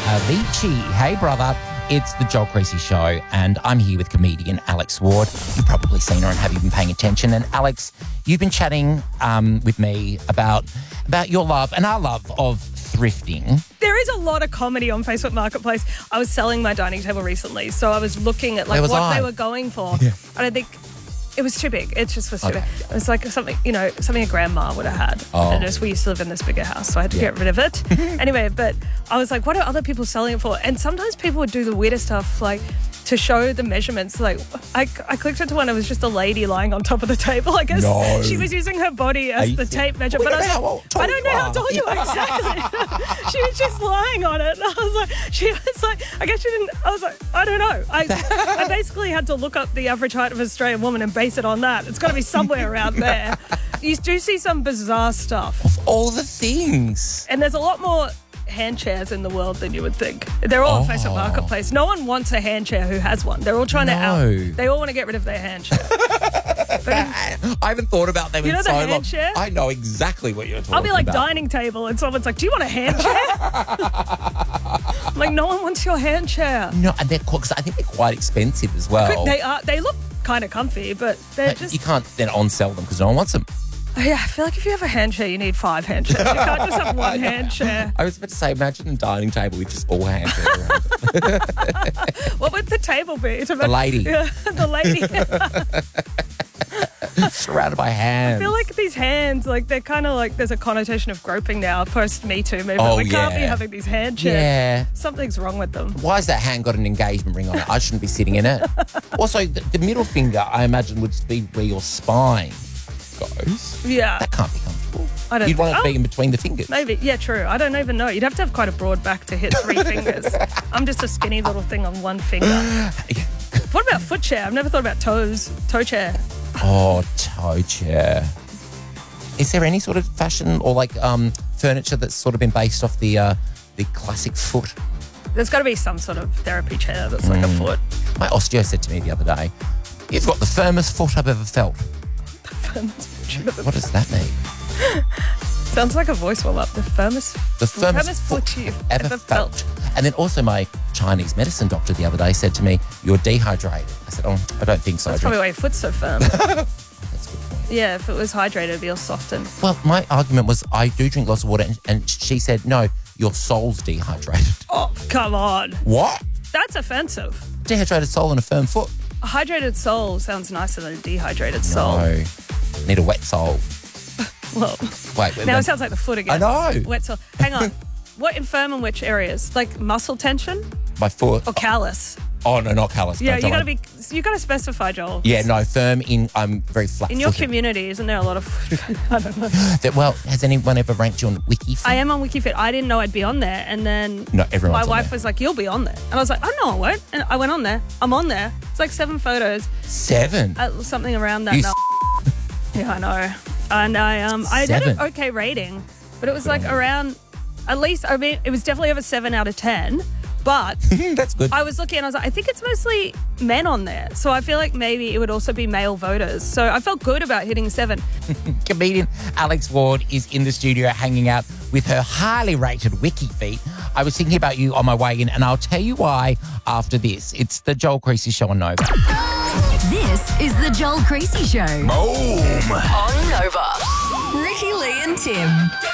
Avicii. Hey, brother. It's the Joel Creasy Show, and I'm here with comedian Alex Ward. You've probably seen her, and have you been paying attention? And Alex, you've been chatting with me about your love and our love of thrifting. There is a lot of comedy on Facebook Marketplace. I was selling my dining table recently, so I was looking at what they were going for. Yeah. I don't think it was too big. It just was too big. It was like something a grandma would have had. Oh. And we used to live in this bigger house, so I had to get rid of it. Anyway, but I was like, what are other people selling it for? And sometimes people would do the weirdest stuff, like to show the measurements. Like I clicked into one, it was just a lady lying on top of the table. I guess she was using her body as the tape measure. But I don't know how tall you are exactly. She was just lying on it. And I guess she didn't. I was like, I don't know. I basically had to look up the average height of an Australian woman and base it on that. It's got to be somewhere around there. You do see some bizarre stuff. Of all the things. And there's a lot more hand chairs in the world than you would think. They're all on Facebook Marketplace. No one wants a hand chair who has one. They're all trying to they all want to get rid of their hand chair. I haven't thought about them in so long. Hand chair? I know exactly what you're talking about. I'll be like dining table and someone's like, do you want a hand chair? I'm like, no one wants your hand chair. No, and they're because I think they're quite expensive as well. They look kind of comfy, but you can't then on-sell them because no one wants them. Yeah, I feel like if you have a hand chair, you need 5 hand chairs. You can't just have one hand chair. I was about to say, imagine a dining table with just all hand chairs around it. What would the table be? The lady. Yeah, the lady. Surrounded by hands. I feel like these hands, they're kind of like there's a connotation of groping now, post-Me Too movement. We can't be having these hand chairs. Yeah. Something's wrong with them. Why has that hand got an engagement ring on it? I shouldn't be sitting in it. Also, the middle finger, I imagine, would be where your spine goes. Yeah. That can't be comfortable. You'd want it to be in between the fingers. Maybe. Yeah, true. I don't even know. You'd have to have quite a broad back to hit 3 fingers. I'm just a skinny little thing on one finger. What about foot chair? I've never thought about toe chair. Oh, toe chair. Is there any sort of fashion or furniture that's sort of been based off the classic foot? There's got to be some sort of therapy chair that's like a foot. My osteo said to me the other day, "You've got the firmest foot I've ever felt." What does that mean? Sounds like a voice warm up. The firmest foot you've ever felt. And then also my Chinese medicine doctor the other day said to me, "You're dehydrated." I said, "Oh, I don't think so." That's probably why your foot's so firm. That's a good point. Yeah, if it was hydrated, it'd be all softened. Well, my argument was I do drink lots of water, and she said, "No, your soul's dehydrated." Oh, come on. What? That's offensive. Dehydrated soul and a firm foot. A hydrated soul sounds nicer than a dehydrated soul. No, need a wet soul. Well, now it sounds like the foot again. I know. Wet soul. Hang on. What infirm in which areas? Like muscle tension? My foot. Or callus? Oh, no, not callus. Yeah, you got to specify, Joel. Yeah, no, firm I'm very flat. In your community, isn't there a lot of, I don't know. Well, has anyone ever ranked you on WikiFit? I am on WikiFit. I didn't know I'd be on there. And then my wife was like, "You'll be on there." And I was like, "Oh, no, I won't." And I went on there. I'm on there. It's like 7 photos. 7? Something around that. Yeah, I know. And I did an okay rating, but it was around, at least, I mean, it was definitely over 7 out of 10. But that's good. I was looking and I was like, I think it's mostly men on there. So I feel like maybe it would also be male voters. So I felt good about hitting 7. Comedian Alex Ward is in the studio hanging out with her highly rated WikiFeet. I was thinking about you on my way in, and I'll tell you why after this. It's the Joel Creasy Show on Nova. This is the Joel Creasy Show. Boom! On Nova. Ricky, Lee and Tim.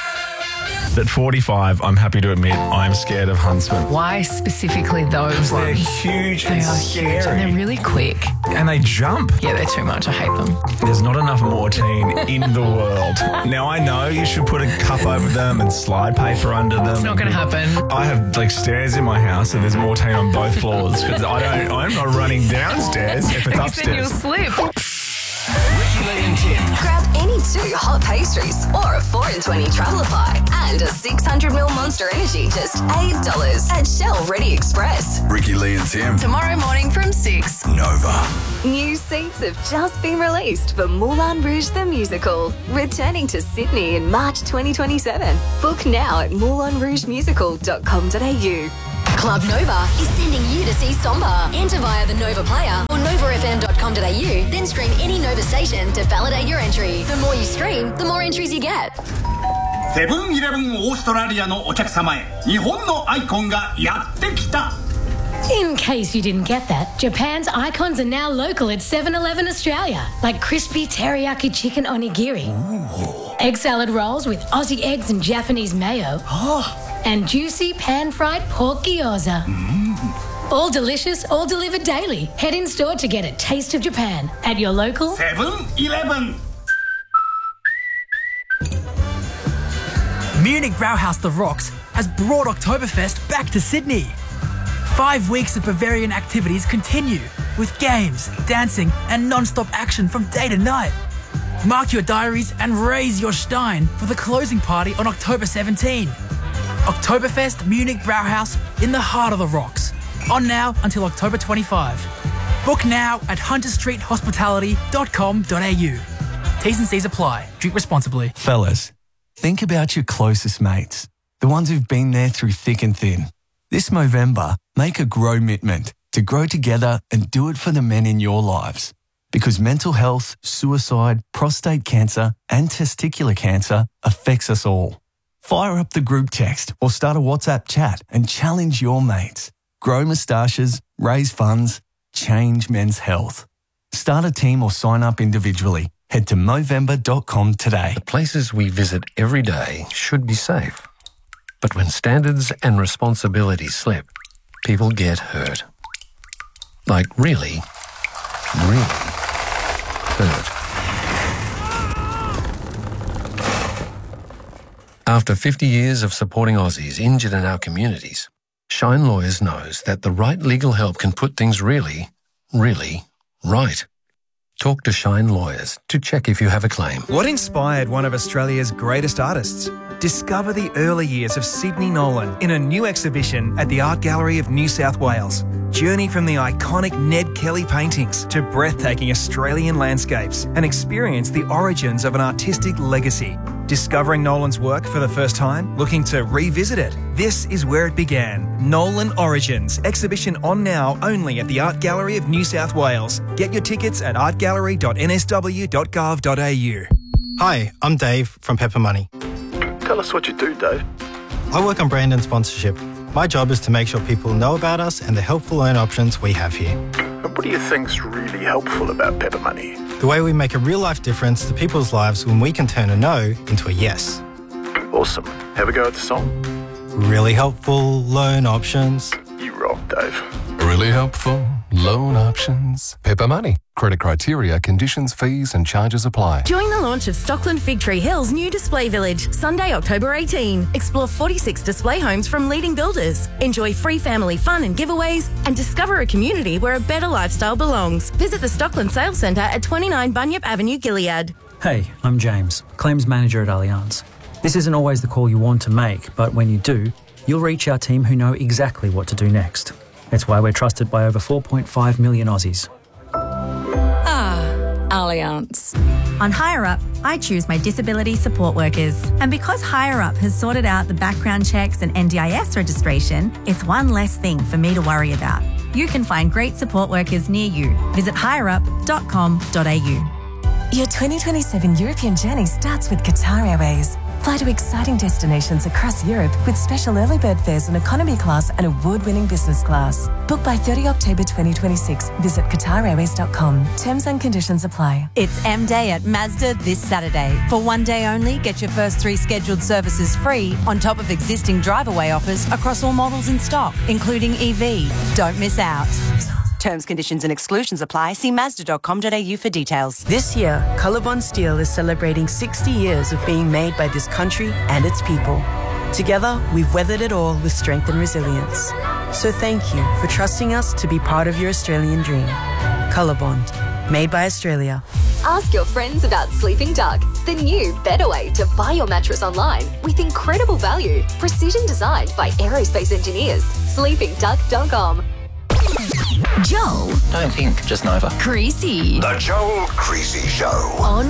At 45, I'm happy to admit I'm scared of huntsmen. Why specifically those They're ones? huge They and are scary. huge and they're really quick. And they jump. Yeah, they're too much. I hate them. There's not enough Mortein in the world. Now, I know you should put a cup over them and slide paper under them. It's not going to happen. I have stairs in my house and there's Mortein on both floors because I'm not running downstairs if it's upstairs. Then you'll slip. Ricky, Lee and Tim. Grab any 2 hot pastries or a 4 in 20 Travelify and a 600ml Monster Energy just $8 at Shell Ready Express. Ricky, Lee and Tim. Tomorrow morning from 6. Nova. New seats have just been released for Moulin Rouge the Musical, returning to Sydney in March 2027. Book now at moulinrougemusical.com.au. Club Nova is sending you to see Somba. Enter via the Nova player or novafm.com.au, then stream any Nova station to validate your entry. The more you stream, the more entries you get. セブンイレブンオーストラリアのお客様へ日本のアイコンがやってきた。 In case you didn't get that, Japan's icons are now local at 7-Eleven Australia, like crispy teriyaki chicken onigiri, egg salad rolls with Aussie eggs and Japanese mayo, and juicy pan-fried pork gyoza. All delicious, all delivered daily. Head in store to get a taste of Japan at your local 7-Eleven. Munich Brauhaus The Rocks has brought Oktoberfest back to Sydney. 5 weeks of Bavarian activities continue with games, dancing and non-stop action from day to night. Mark your diaries and raise your Stein for the closing party on October 17. Oktoberfest Munich Brauhaus in the heart of the Rocks. On now until October 25. Book now at hunterstreethospitality.com.au. T's and C's apply. Drink responsibly. Fellas, think about your closest mates, the ones who've been there through thick and thin. This Movember, make a grow commitment to grow together and do it for the men in your lives. Because mental health, suicide, prostate cancer and testicular cancer affects us all. Fire up the group text or start a WhatsApp chat and challenge your mates. Grow moustaches, raise funds, change men's health. Start a team or sign up individually. Head to Movember.com today. The places we visit every day should be safe. But when standards and responsibilities slip, people get hurt. Like really, really hurt. After 50 years of supporting Aussies injured in our communities, Shine Lawyers knows that the right legal help can put things really, really right. Talk to Shine Lawyers to check if you have a claim. What inspired one of Australia's greatest artists? Discover the early years of Sidney Nolan in a new exhibition at the Art Gallery of New South Wales. Journey from the iconic Ned Kelly paintings to breathtaking Australian landscapes and experience the origins of an artistic legacy. Discovering Nolan's work for the first time? Looking to revisit it? This is where it began. Nolan Origins. Exhibition on now only at the Art Gallery of New South Wales. Get your tickets at artgallery.nsw.gov.au. Hi, I'm Dave from Pepper Money. Tell us what you do, Dave. I work on brand and sponsorship. My job is to make sure people know about us and the helpful loan options we have here. And what do you think's really helpful about Pepper Money? The way we make a real-life difference to people's lives when we can turn a no into a yes. Awesome. Have a go at the song. Really helpful loan options. You rock, Dave. Really helpful loan options. Pepper Money. Credit criteria, conditions, fees and charges apply. Join the launch of Stockland Fig Tree Hills new display village, Sunday, October 18. Explore 46 display homes from leading builders. Enjoy free family fun and giveaways and discover a community where a better lifestyle belongs. Visit the Stockland Sales Centre at 29 Bunyip Avenue, Gilead. Hey, I'm James, Claims Manager at Allianz. This isn't always the call you want to make, but when you do, you'll reach our team who know exactly what to do next. That's why we're trusted by over 4.5 million Aussies. Allianz. On Higher Up, I choose my disability support workers. And because Higher Up has sorted out the background checks and NDIS registration, it's one less thing for me to worry about. You can find great support workers near you. Visit higherup.com.au. Your 2027 European journey starts with Qatar Airways. Fly to exciting destinations across Europe with special early bird fares in economy class and award-winning business class. Book by 30 October 2026. Visit QatarAirways.com. Terms and conditions apply. It's M-Day at Mazda this Saturday. For one day only, get your first 3 scheduled services free on top of existing drive-away offers across all models in stock, including EV. Don't miss out. Terms, conditions and exclusions apply. See Mazda.com.au for details. This year, Colorbond Steel is celebrating 60 years of being made by this country and its people. Together, we've weathered it all with strength and resilience. So thank you for trusting us to be part of your Australian dream. Colorbond, made by Australia. Ask your friends about Sleeping Duck, the new, better way to buy your mattress online with incredible value. Precision designed by aerospace engineers. SleepingDuck.com. Joel. Don't think, just Nova. Creasy. The Joel Creasy Show. On